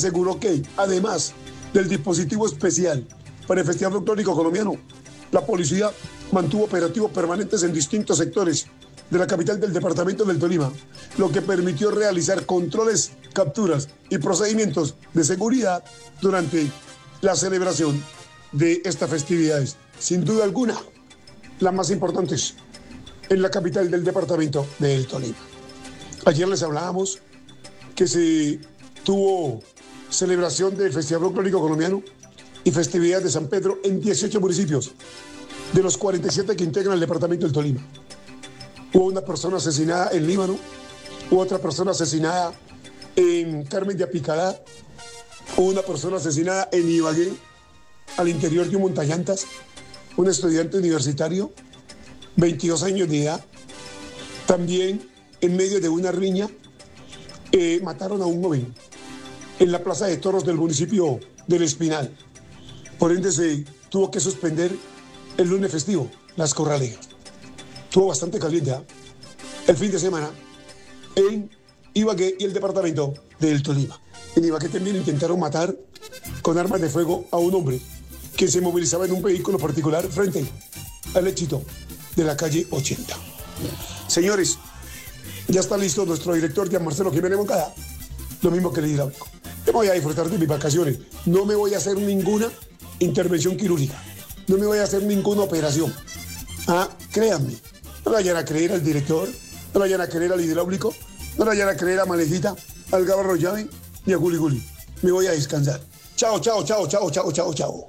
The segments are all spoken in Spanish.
aseguró que, además del dispositivo especial para el Festival Folclórico Colombiano, la policía mantuvo operativos permanentes en distintos sectores de la capital del departamento del Tolima, lo que permitió realizar controles, capturas y procedimientos de seguridad durante la celebración de estas festividades. Sin duda alguna, las más importantes en la capital del departamento del Tolima. Ayer les hablábamos que se tuvo celebración del Festival Folclórico Colombiano y festividades de San Pedro en 18 municipios de los 47 que integran el departamento del Tolima. Hubo una persona asesinada en Líbano, hubo otra persona asesinada en Carmen de Apicalá, hubo una persona asesinada en Ibagué, al interior de un montallantas, un estudiante universitario, 22 años de edad. También en medio de una riña mataron a un joven en la plaza de toros del municipio del Espinal. Por ende se tuvo que suspender el lunes festivo, las corraleras. Estuvo bastante caliente, ¿eh? El fin de semana en Ibagué y el departamento del Tolima. En Ibagué también intentaron matar con armas de fuego a un hombre que se movilizaba en un vehículo particular frente al éxito de la calle 80. Señores, ya está listo nuestro director, Gian Marcelo Jiménez Moncada, lo mismo que el hidráulico. Yo me voy a disfrutar de mis vacaciones, no me voy a hacer ninguna intervención quirúrgica, no me voy a hacer ninguna operación. Créanme, no le vayan a creer al director, no le vayan a creer al hidráulico, no le vayan a creer a Malejita, al Gabarro Llave ni a Guli Guli. Me voy a descansar. Chao, chao, chao, chao, chao, chao, chao.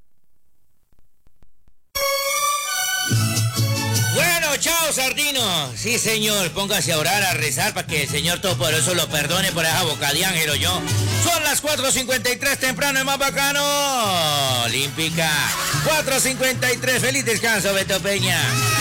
Bueno, chao, Sardino. Sí, señor, póngase a orar, a rezar para que el Señor Todopoderoso lo perdone por esa boca de ángel, yo. Son las 4:53, temprano, es más bacano. Olímpica. 4:53, feliz descanso, Beto Peña.